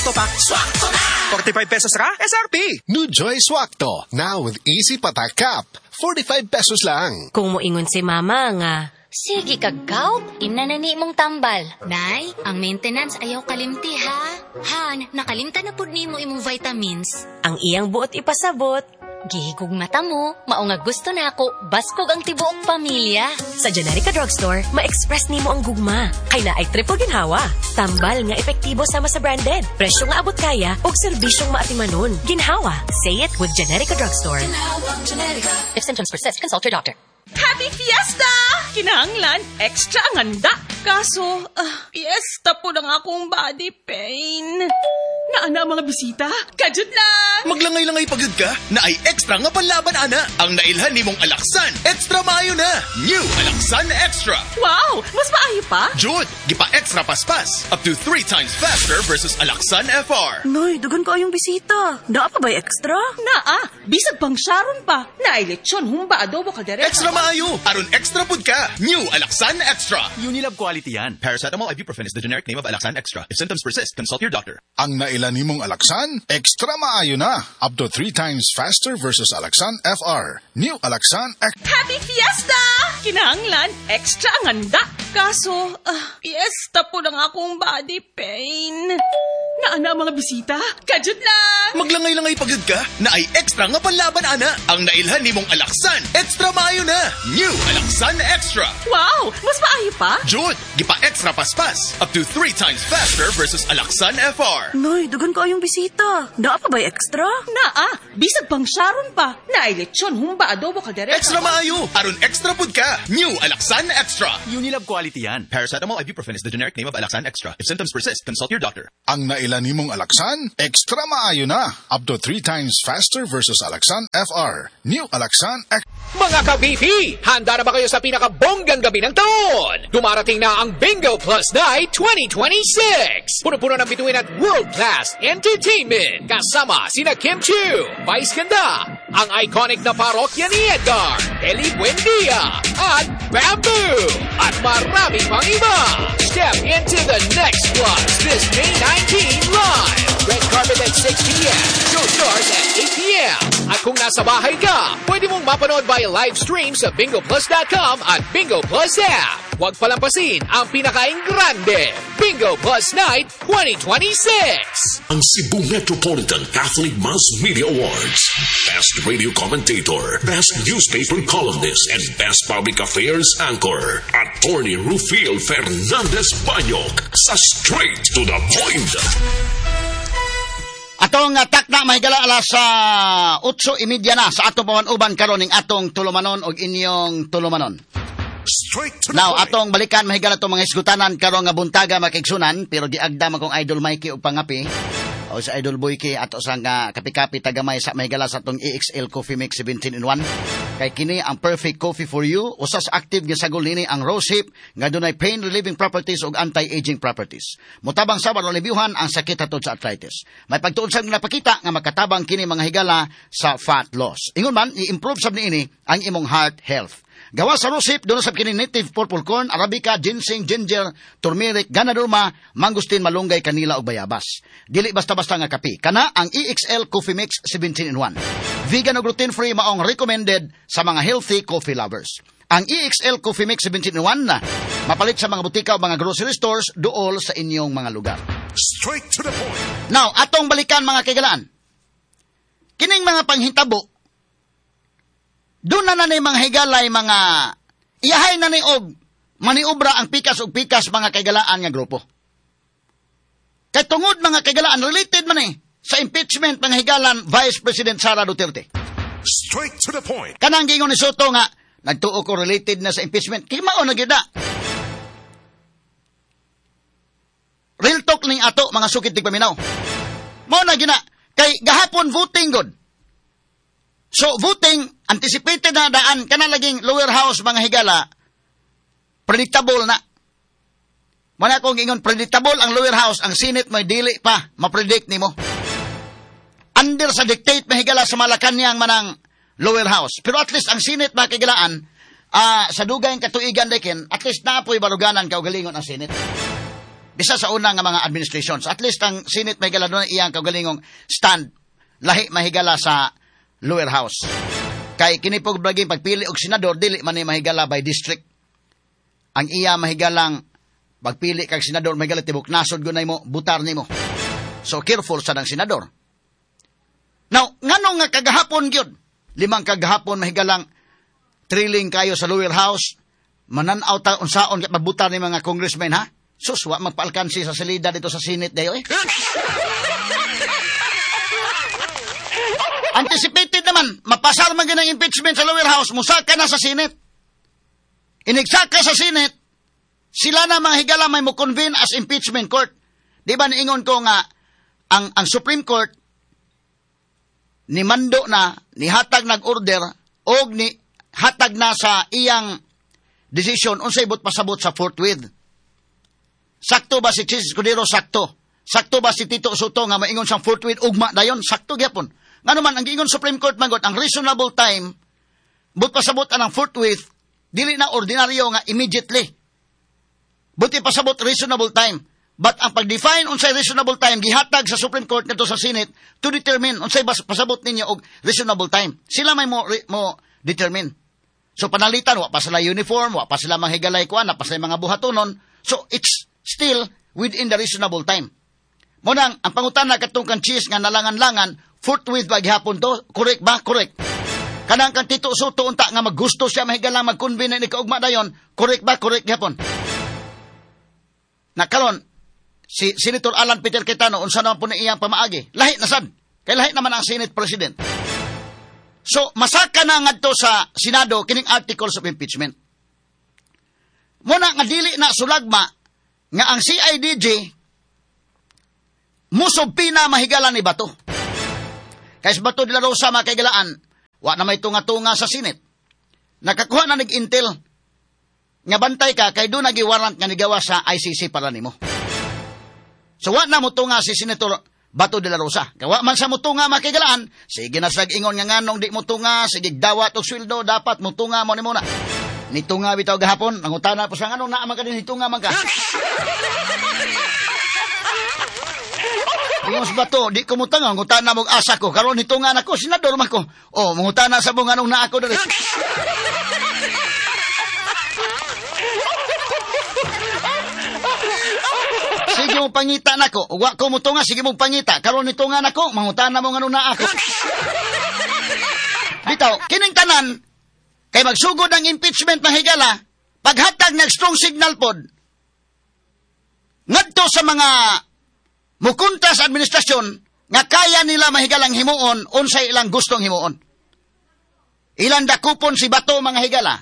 Swakto pa. Swakto na! 45 pesos ra, SRP. New Joy Swakto, now with easy patak cap. 45 pesos lang. Kung moingon si mama nga, sige kagkaw, inanani mong tambal. Nay, ang maintenance ayaw kalimti ha. Han, nakalimta na pud nimo imong vitamins. ang iyang buot ipasabot, Gihigog mata mo, mao nga gusto na ako, baskog ang tibuok pamilya. sa Generica Drugstore, ma-express nimo ang gugma. Kay na ay triple ginhawa. Tambal nga epektibo sama sa branded. Presyo nga abot kaya ug serbisyong maatimanon. Ginhawa. Say it with Generica Drugstore. If symptoms persist, consult your doctor. Happy Fiesta! Kinahanglan, extra ang handa. Kaso, fiesta po ng akong body pain. Naana mga bisita, kajud lang. Maglangay-langay pagod ka, na ay extra nga panlaban ana. Ang nailhan nimong Alaksan, extra maayo na. New Alaksan Extra. Wow, mas maayo pa? Jud, gipa extra paspas. Up to 3 times faster versus Alaksan FR. Noy, dugan ko yung bisita. Naa pa ba'y extra? Naa, bisag pang Sharon pa. Nailitsyon, humba adobo kaldereta. Extra maayo, aron extra pud ka. New Alaksan Extra. Unilab quality yan. Paracetamol ibuprofen is the generic name of Alaksan Extra. If symptoms persist, consult your doctor. Ang nailan nimong Alaksan, extra maayo na. Up to 3 times faster versus Alaksan FR. New Alaksan Happy Fiesta! Kinahanglan, extra ang handa. Kaso, fiesta po ng akong body pain. Naana mga bisita, kajud lang. Maglangay-langay pagod ka, na ay extra nga panlaban ana. Ang nailhan nimong Alaksan, extra maayo na. New Alaksan Extra. Wow, mas maayo pa? Jud, gipa extra paspas. Up to 3 times faster versus Alaksan FR. Noy, dugan ko yung bisita. Naa pa ba'y extra? Naa, bisag pang Sharon pa. Nailitsyon, humba adobo kaldereta. Extra maayo, aron extra pud ka. New Alaksan Extra. Unilab quality yan. Paracetamol ibuprofen is the generic name of Alaksan Extra. If symptoms persist, consult your doctor. Ang nailan nimong Alaksan, extra maayo na. Up to 3 times faster versus Alaksan FR. New Alaksan Mga ka-BP, handa na ba kayo sa pinakabonggang gabi ng taon? Dumarating na ang Bingo Plus Night 2026! Puno-puno ng bituin at world-class entertainment. Kasama sina Kim Chiu, Vice Ganda, ang iconic na parokya ni Edgar, Eli Buendia, at Bamboo, at marami pang iba. Step into the next plus this May 19 live. Red carpet at 6 p.m. Show starts at 8 p.m. At kung nasa bahay ka, pwede mong mapanood via live stream sa bingoplus.com at Bingo Plus app. Huwag palampasin ang pinakaing grande, Bingo Plus Night 2026! Ang Cebu Metropolitan Catholic Mass Media Awards. Best Radio Commentator, Best Newspaper Columnist, and Best Public Affairs Anchor. Attorney Rufil Fernandez Banyok sa Straight to the Point. Atong takna mahigala alas sa 8:30 na sa atong pawan-uban karon ning atong tulumanon og inyong tulumanon. Now, atong balikan mahigala itong mga isgutanan karon nga buntaga makigsunan pero giagda man kong Idol Mikey og pangapi o sa Idol Boyke ato sa nga kapi-kapi tagamay sa mahigala sa atong EXL Coffee Mix 17-in-1 kay kini ang perfect coffee for you. Usas active nga sagol nini ang rosehip nga dunay pain relieving properties ug anti-aging properties. Mutabang sa reviewhan ang sakit hatod sa arthritis. May pagtuon sa napakita nga makatabang kini mga higala sa fat loss. Ingon man i-improve sab niini ang imong heart health. Gawa sa rosehip, doon sa kini native purple corn, arabica, ginseng, ginger, turmeric, ganadurma, mangustin, malunggay, kanila o bayabas. Dili basta-basta nga kape. Kana ang EXL Coffee Mix 17-in-1. Vegan o gluten-free maong recommended sa mga healthy coffee lovers. Ang EXL Coffee Mix 17-in-1 na mapalit sa mga butika o mga grocery stores dool sa inyong mga lugar. Straight to the point. Now, atong balikan mga kaigalaan. Kining mga panghitabo, doon na ni mga higalay, mga iyahay na ni og maniubra ang pikas og pikas mga kaigalaan nga grupo. Kay tungod mga kaigalaan, related man sa impeachment mga higalan Vice President Sara Duterte. Straight to the point. Kanang gingon ni Soto nga, nagtuo ko related na sa impeachment. Kimao na gida. Real talk ning ato mga sukit tigpaminaw. Mao na gina, kay gahapon voting god. So, voting, anticipated na daan, kanalaging lower house, mga higala, predictable na. Mana kong ingon, predictable ang lower house, ang Senate may dili pa, mapredict ni mo. Under sa dictate, mga higala, sa Malacanang manang lower house. Pero at least, ang Senate, mga higalaan, sa dugay katuigan dekin, at least na po'y baluganan kaugalingon ang Senate. Bisa sa unang nga mga administrations. At least ang Senate mahigala doon iyang kaugalingong stand lahi mahigala sa lower house. Kay kinipog baging pagpili og senador dili man ni mahigala by district. Ang iya mahigalang pagpili kag senador mahigala tibok nasod gunay mo butar nimo. So careful sa nang senador. Now, ngano nga kagahapon gyud? 5 kagahapon mahigalang trilling kayo sa lower house. Mananaw ta unsaon ket magbutar ni mga congressmen ha? Sus, wa magpaalkansi sa salida dito sa Senate dayo eh. Anticipated naman, mapasar man ganang impeachment sa lower house, musaka na sa Senate. Inigsaka sa Senate, sila na mga higala may mo convene as impeachment court. Di ba niingon ko nga, ang Supreme Court, ni mando na, ni hatag nag-order, o ni hatag na sa iyang decision, unsay bot pasabot sa forthwith. Sakto ba si Chis Escudero? Sakto. Sakto ba si Tito Soto nga maingon siyang forthwith ugma dayon? Sakto gyapon. Nga naman, ang giingon Supreme Court magot, ang reasonable time, but pasabot anang forthwith, dili na ordinaryo nga immediately. Buti pasabot reasonable time. But ang pag-define unsay reasonable time, gihatag sa Supreme Court nito sa Senate to determine unsay pasabot ninyo og reasonable time. Sila may mo determine. So panalitan, wa pa sila uniform, wa pa sila manghigalay kuan, wa pa sila mga buhatonon. So it's still within the reasonable time. Munang, ang pangutana katong kan Chis nga nalangan-langan, forthwith ba gihapon to? Correct ba? Correct. Kanang kan Tito Soto unta nga maggusto siya mahigalang mag-convene ni kaugma dayon, correct ba? Correct gihapon. Nakaron, si Senator Alan Peter Cayetano, unsa naman po na iyang pamaagi? Lahi na sad. Kay lahi naman ang Senate President. So, masaka na ngadto sa Senado kining articles of impeachment. Muna nga dili na sulagma nga ang CIDG musob pina mahigalan ni Bato. Kaya si Bato de la Rosa makaigalaan, wa na may tunga-tunga sa Senate. Nakakuha na nag-intel nga bantay ka kay doon nag-warrant nga nigawa sa ICC para nimo. So wa na mo tunga si Senator Bato de la Rosa. Kawa man sa mo tunga makaigalaan, sige na sa ingon nga nganong di mo tunga, sige dawat og sweldo, dapat mo tunga mo ni muna. Ni tunga bitaw gahapon, nangutana po sa nganong naa man ka din ni tunga man ka. Ingos Bato, di ko mo tunga, ngutana mo asa ko, karon ni tunga nako, senador man ko. Oh, mangutana sa mo nganong naa ko dali. Sige mo pangita nako. Wa ko mo tunga, sige mo pangita. Karon ni tunga nako, mangutana mo ngano na ako. Bitaw, kining tanan kay magsugod ang impeachment na higala, paghatag ng strong signal pod. Ngadto sa mga mukunta sa administrasyon nga kaya nila mahigalang himuon unsay ilang gustong himuon. Ilang dakupon si Bato mga higala.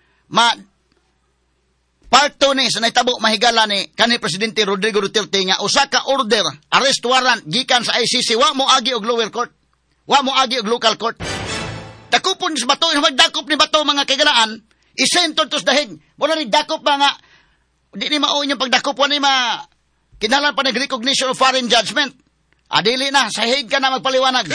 Part 2 ni sa naitabo mahigala ni kanhi Presidente Rodrigo Duterte nga usa ka order, arrest warrant gikan sa ICC, wa mo agi og lower court. Wa mo agi og local court. Dakupon si Bato, magdakop ni Bato mga kagalaan, isentod tos dahig. Wala ni dakop mga di ni mao inyong pagdakop wa ni kinalan pa nag recognition of foreign judgment. Adili na sa hig ka na magpaliwanag.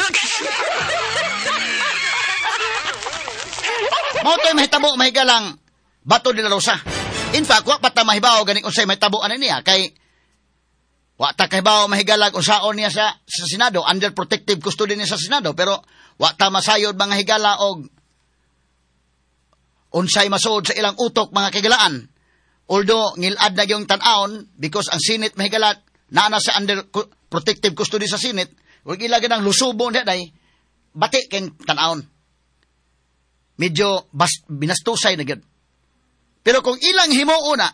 Mao toy mahitabo mahigalang Bato de la Rosa. In fact, wa pata mahibaw ganing unsay may tabuan niya kay wa ta kahibaw mahigalag unsaon niya sa Senado, under protective custody niya sa Senado, pero wa ta masayod mga higala og unsay masud sa ilang utok mga kagalaan. Although ngilad na yung tan-aon because ang Senate mahigalat naana sa under protective custody sa Senate, wag ilagay ng lusubo niya day bati ken tan-aon. Medyo binastusay na gyud. Pero kung ilang himuo na,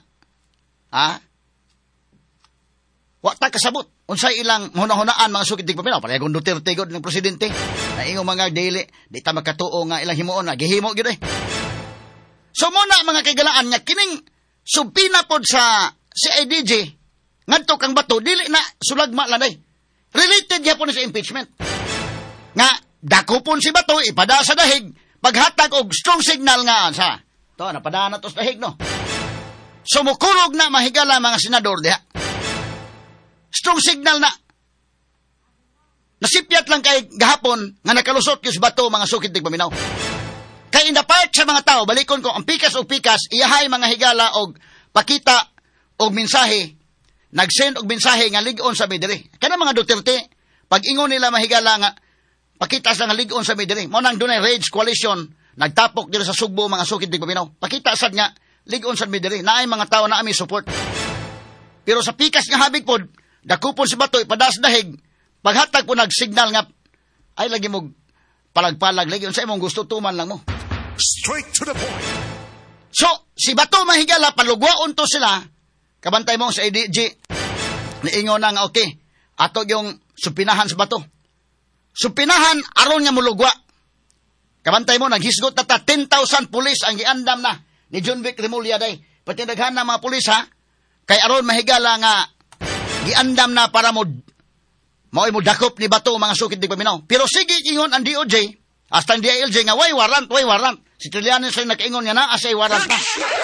wa ta kasabot. Unsay ilang hunahunaan mga sukid tigpaminaw. Pareha kung Duterte god ng presidente. Na ingong mga daily, di ta magkatuo nga ilang himuon na. Gihimo gid eh. So muna mga kagalaan nga, kining subpina pod sa CIDG, ngadto kang Bato, dili na sulagma lanay. Related gyapon sa impeachment. Nga, dakupon si Bato, ipada sa dahig, paghatag og strong signal nga sa to, napadaan na to sa dahig, no? Sumukurog na mahigala mga senador diha. Strong signal na. Nasipyat lang kay gahapon nga nakalusot yung Bato mga sukid tigpaminaw. Kay in the part sa mga tao, balikon ko, ang pikas o pikas, iyahay mga higala og pakita og mensahe nag-send og mensahe nga ligon sa midiri. Kana mga Duterte, pag ingon nila mahigala nga pakita sa nga ligon sa midiri. Mo nang dunay rage coalition nagtapok dito sa Sugbo mga sukid dig paminaw. Pakita sad nga ligon sa midiri. Naay mga tawo na ami support. Pero sa pikas nga habig pod, dakupon si Bato ipadas dahig. Paghatag po nagsignal nga ay lagi mo palag-palag lagi unsa imong gusto tuman lang mo. Straight to the point. So, si Bato mahigala palugwaon to sila. Kabantay mo sa IDG. Niingon na nga okay. Ato yung supinahan sa Bato. Supinahan aron nga mulugwa. Kabantay mo naghisgot na ta 10,000 pulis ang giandam na ni John Vic Remulla day. Pati daghan na mga pulis ha. Kay aron mahigala nga giandam na para mo dakop ni Bato mga sukid di paminaw. Pero sige ingon ang DOJ, hasta ang DILJ nga way warrant. Si Trillanes rin nakaingon nga na asay warrant na.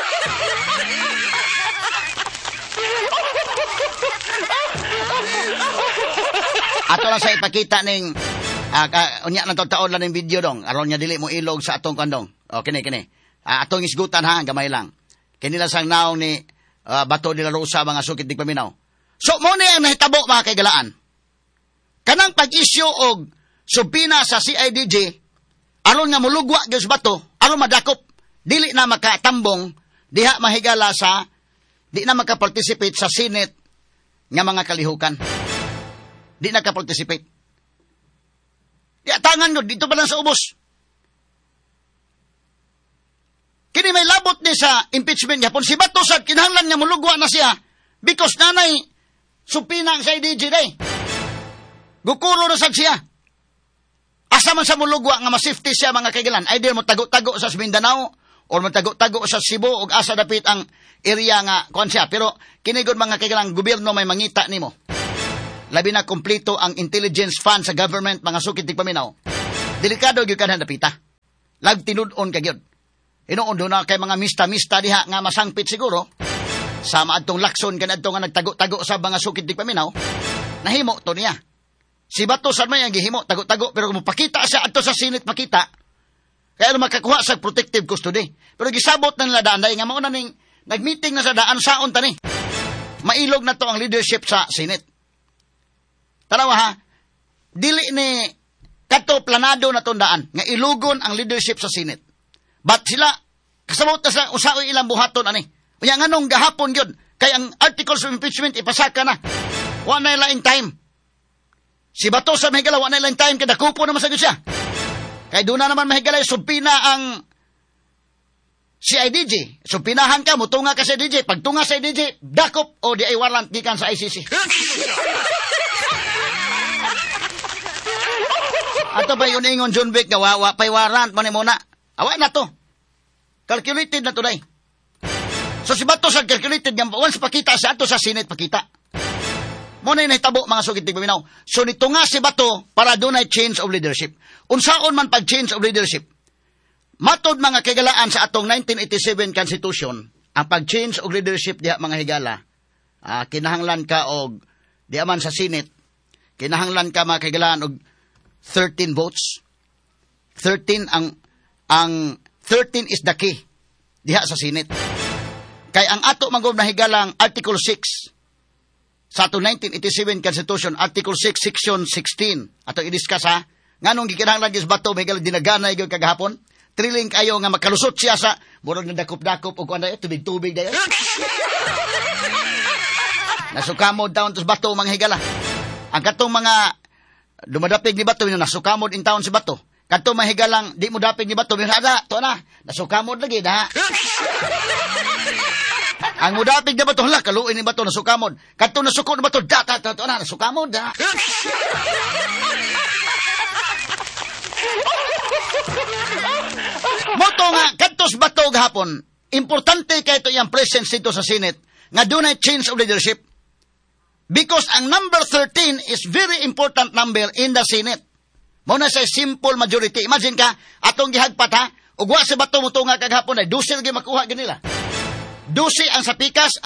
Ato lang sa ipakita ning unya na taon lang ng video dong. Aron niya dili mo ilog sa atong kandong. O kini. Atong isgutan ha, gamay lang. Kini lang sang naong ni Bato de la Rosa mga sukid di paminaw. So mo ni ang nahitabo mga kaigalaan. Kanang pag-issue og subpina sa CIDG aron nga mulugwa gyud Bato, aron madakop dili na makatambong diha mahigala sa di na makaparticipate sa Senate nga mga kalihukan. Di na ka-participate. Di atangan nyo, dito pa lang sa ubos. Kini may labot ni sa impeachment yapon si Bato sad kinahanglan nga mulugwa na siya because nanay supina ang sa IDG day. Gukuro na sad siya. Asa man sa mulugwa nga ma-safety siya mga kaigalan. Either mo tago-tago sa Mindanao or mo tago-tago sa Cebu o asa dapit ang area nga kuan siya. Pero kinigod mga kaigalan gobyerno may mangita nimo. Labi na kompleto ang intelligence fund sa government mga sukid di paminaw. Delikado gyud kanang dapita. Lag tinud-on ka gyud. Inuon do na kay mga mista-mista diha nga masangpit siguro. Sama adtong lakson kanadto nga nagtago-tago sa mga sukid di paminaw. Nahimo to niya. Si Bato sad may ang gihimo tago-tago pero kung pakita siya adto sa Senate makita. Kaya makakuha sa protective custody. Pero gisabot na nila daan nga mao na ning nagmeeting na sa daan saon tani. Mailog na to ang leadership sa Senate. Tanawa ha, dili ni kato planado na tondaan nga ilugon ang leadership sa Senate. But sila, kasabot na sa usaoy ilang buhaton ani. Unya nganong gahapon yun, kay ang articles of impeachment ipasaka na. Wa na laing time. Si Bato sa mahigala, wa na laing time, kada kupo naman sa siya. Kay doon na naman mahigala, subpina ang CIDG. Subpinahan ka, mutunga ka sa IDG. Pagtunga sa IDG, dakop o di ay warrant gikan sa ICC. Ato ba yun ingon John Vic nga wa pay warrant man muna. Awa na to. Calculated na to day. So si Bato sa calculated nga once pakita sa ato sa Senate pakita. Mo na nahitabo mga sugid tig paminaw. So nito nga si Bato para dunay change of leadership. Unsaon man pag change of leadership? Matod mga kagalaan sa atong 1987 Constitution, ang pag change of leadership diha mga higala. Kinahanglan ka og diha man sa Senate. Kinahanglan ka mga kagalaan og 13 votes. 13 ang 13 is the key diha sa Senate. Kay ang ato mangob na higalang Article 6 sa ato 1987 Constitution, Article 6, Section 16. Ato i-discuss ha. Nganong gikinahanglan gis Bato higalang dinaganay gyud kagahapon. Trilling kayo nga makalusot siya sa murag na dakop-dakop o kuan dayo tubig-tubig dayo. Nasukamod down to Bato mga higala. Ang katong mga dumadapig ni Bato, nasukamod in town si Bato. Kanto mahigalang, di mo dapig ni Bato, to na, nasukamod lagi, da. Ang mudapig na Bato, kaluin ni Bato, nasukamod. Kanto nasukod ni Bato, to na, nasukamod, da. Moto nga, kantos Bato gahapon, importante kay ito yung presence dito sa Senate, nga dunay change of leadership. Because ang number 13 is very important number in the Senate. Muna sa simple majority. Imagine ka, atong gihagpat ha, ugwa si Bato mo nga kagahapon ay dusi lagi makuha ganila. Dusi ang sapikas,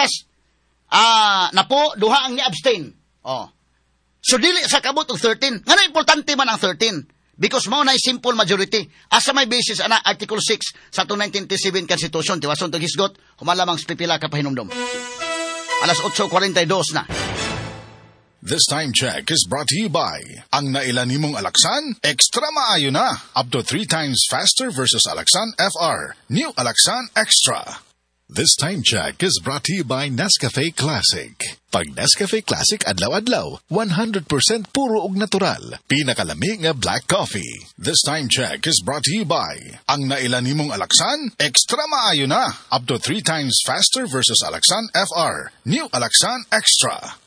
napo, duha ang ni-abstain. Oh. So dili sa kabot og 13. Nga na importante man ang 13. Because mo na simple majority. Asa may basis ana Article 6 sa 1997 Constitution. Tiwason to hisgot, humalamang pipila ka pahinumdom. Alas 8:42 na. This time check is brought to you by ang nailan nimong Alaksan, extra maayo na. Up to 3 times faster versus Alaksan FR. New Alaksan Extra. This time check is brought to you by Nescafe Classic. Pag Nescafe Classic adlaw-adlaw, 100% puro ug natural. Pinakalami nga black coffee. This time check is brought to you by ang nailan nimong Alaksan, extra maayo na. Up to 3 times faster versus Alaksan FR. New Alaksan Extra.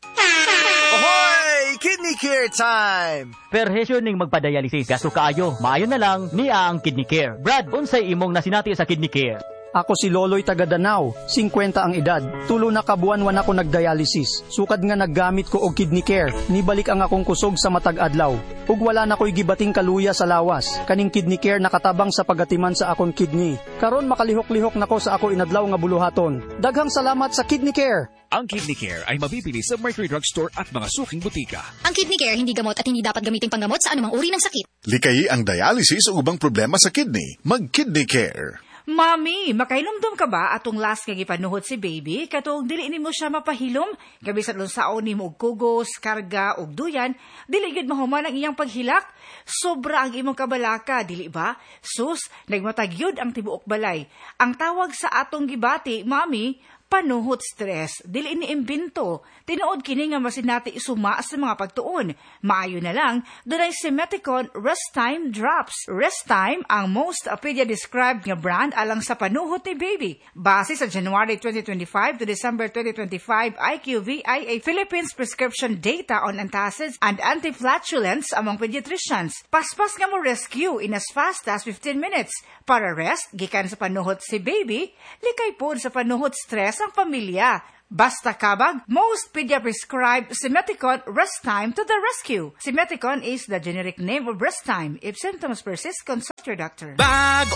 Ahoy! Kidney Care time! Perhesyo ning magpadialysis. Gasto kaayo. Maayo na lang ni ang Kidney Care. Brad, unsay imong nasinati sa Kidney Care? Ako si Loloy taga Danau, 50 ang edad. Tulo na kabuan-wan ako nagdialysis. Sukad nga naggamit ko og Kidney Care. Nibalik ang akong kusog sa matag adlaw. Ug wala na ko'y gibating kaluya sa lawas. Kaning Kidney Care nakatabang sa pagatiman sa akong kidney. Karon makalihok-lihok nako sa ako inadlaw nga buluhaton. Daghang salamat sa Kidney Care. Ang Kidney Care ay mabibili sa Mercury Drugstore at mga suking butika. Ang Kidney Care hindi gamot at hindi dapat gamitin panggamot sa anumang uri ng sakit. Likayi ang dialysis o ubang problema sa kidney. Mag-Kidney Care. Mami, makailumdum ka ba atong last nga gipanuhot si baby? Katong dili nimo siya mapahilom, gabi sa lunsaon nimo og kugos, karga og duyan, dili gid mahuman ang iyang paghilak. Sobra ang imong kabalaka, dili ba? Sus, nagmatagyod ang tibuok balay. Ang tawag sa atong gibati, Mami, panuhot stress, dili ni imbento. Tinuod kini nga masinati isuma sa mga pagtuon. Maayo na lang, dunay Simeticon Rest Time Drops. Rest Time ang most pedia-described nga brand alang sa panuhot ni baby. Base sa January 2025 to December 2025 IQVIA Philippines prescription data on antacids and antiflatulence among pediatricians. Paspas nga mo rescue in as fast as 15 minutes. Para rest, gikan sa panuhot si baby, likay pod sa panuhot stress ang pamilya. Basta kabag, most pedia-prescribed Simeticon Rest Time to the rescue. Simeticon is the generic name of Rest Time. If symptoms persist, consult your doctor. Bag